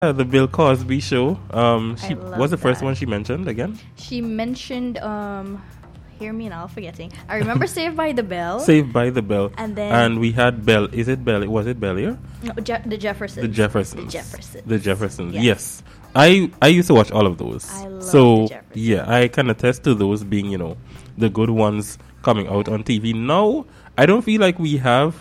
The Bill Cosby show. I She was love the first that. one she mentioned again. She mentioned, hear me now, forgetting. I remember Saved by the Bell. Saved by the Bell. And then- And we had Bell. Is it Bell? Was it Bel Air? No, the Jeffersons. The Jeffersons. The Jeffersons. The Jeffersons. Yes. Yes. I used to watch all of those. I love so the Jeffersons. yeah, I can attest to those being, the good ones coming out on TV. Now, I don't feel like we have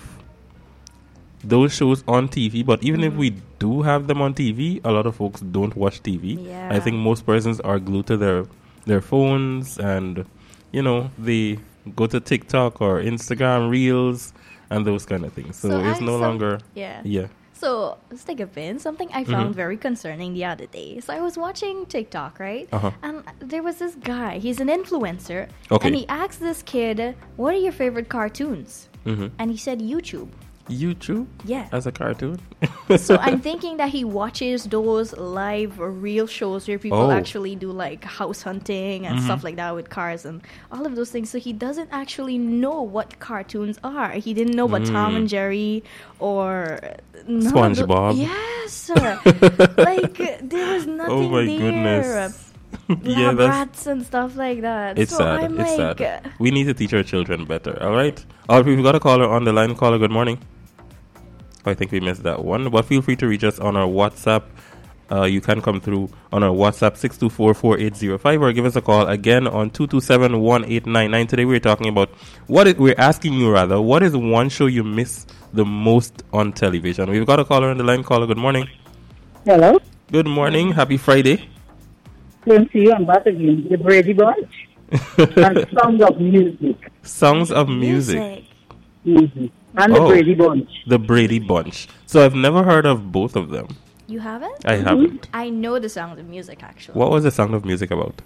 those shows on TV, but even if we do have them on TV, a lot of folks don't watch TV. Yeah. I think most persons are glued to their phones, and they go to TikTok or Instagram Reels and those kind of things. So it's no longer Yeah. So let's take a pin. Something I found very concerning the other day. So I was watching TikTok, right? Uh-huh. And there was this guy. He's an influencer. Okay. And he asked this kid, "What are your favorite cartoons?" Mhm. And he said YouTube. YouTube Yeah. as a cartoon. So I'm thinking that he watches those live or real shows where people Oh. actually do like house hunting and stuff like that with cars and all of those things. So he doesn't actually know what cartoons are. He didn't know what Tom and Jerry or SpongeBob. Yes, like there was nothing Oh my there. goodness. Yeah, Yeah, that's rats and stuff like that. it's so sad. I'm It's like, sad. We need to teach our children better. All right. All right, we've got a caller on the line. Caller, good morning. I think we missed that one, but feel free to reach us on our WhatsApp. You can come through on our WhatsApp 624-4805 or give us a call again on 227-1899. Today we're talking about we're asking you rather, what is one show you miss the most on television? We've got a caller on the line. Caller, good morning. Hello. Good morning. Happy Friday. Same to you. I'm back again. The Brady Bunch and Sound of Music. Songs of music. And the Oh. Brady Bunch. The Brady Bunch. So I've never heard of both of them. You haven't? I haven't. I know the Sound of Music actually. What was the Sound of Music about?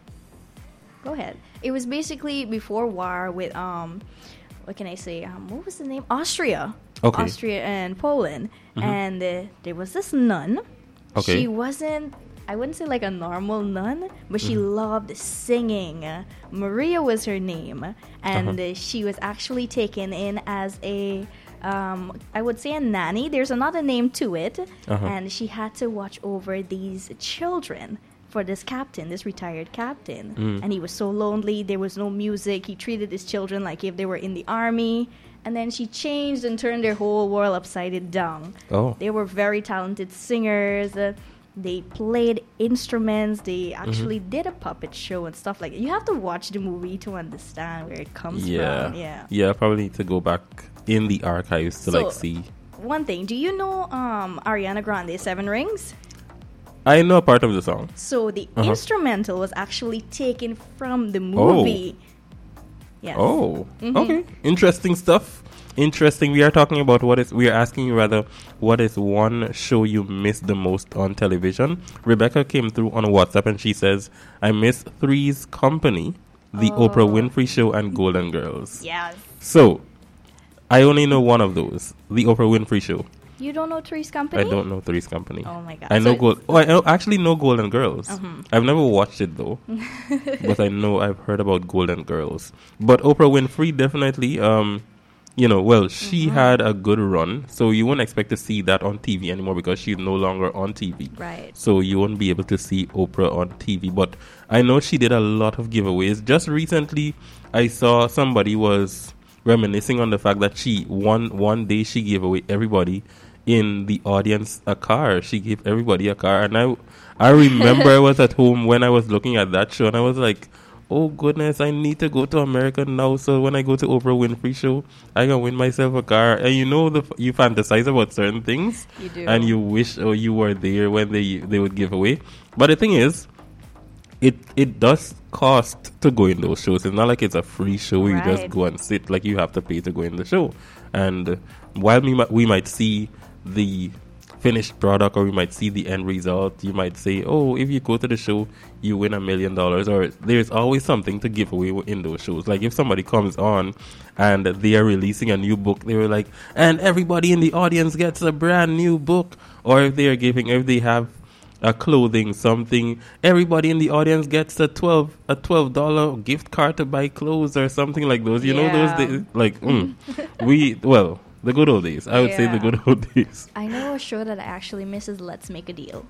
Go ahead. It was basically before war with what can I say? What was the name? Austria. Okay. Austria and Poland. And there was this nun. Okay. She wasn't, I wouldn't say like a normal nun, but she loved singing. Maria was her name. And she was actually taken in as a, I would say a nanny. There's another name to it. And she had to watch over these children for this captain, this retired captain. And he was so lonely. There was no music. He treated his children like if they were in the army. And then she changed and turned their whole world upside down. Oh. They were very talented singers. They played instruments. They actually did a puppet show and stuff like that. You have to watch the movie to understand where it comes from. Yeah. Yeah, probably need to go back in the archives to So- see. One thing, do you know Ariana Grande, Seven Rings? I know a part of the song. So the instrumental was actually taken from the movie. Yes. Oh, okay. Interesting stuff. Interesting. We are talking about we are asking you rather, what is one show you miss the most on television? Rebecca came through on WhatsApp and she says, I miss Three's Company, the Oprah Winfrey Show, and Golden Girls. Yes. So, I only know one of those, the Oprah Winfrey Show. You don't know Three's Company? I don't know Three's Company. Oh my God. I know So I actually know Golden Girls. I've never watched it though, but I know I've heard about Golden Girls. But Oprah Winfrey definitely, she had a good run, so you won't expect to see that on TV anymore because she's no longer on TV. Right. So you won't be able to see Oprah on TV. But I know she did a lot of giveaways. Just recently, I saw somebody was reminiscing on the fact that she one day she gave away everybody in the audience a car. She gave everybody a car, and I remember I was at home when I was looking at that show, and I was like, oh goodness, I need to go to America now, so when I go to Oprah Winfrey Show, I can win myself a car. And you fantasize about certain things, You do. and you wish you were there when they would give away. But the thing is, it does cost to go in those shows. It's not like it's a free show where you just Right. go and sit. Like, you have to pay to go in the show. And while we might see the finished product, or we might see the end result, you might say, oh, if you go to the show, you win $1 million, or there's always something to give away in those shows. Like, if somebody comes on and they are releasing a new book, they were like, and everybody in the audience gets a brand new book. Or if they have a clothing something, everybody in the audience gets a $12 gift card to buy clothes or something like those. You know Yeah. those days, like The good old days. I would say the Yeah. good old days. I know a show that I actually miss is Let's Make a Deal.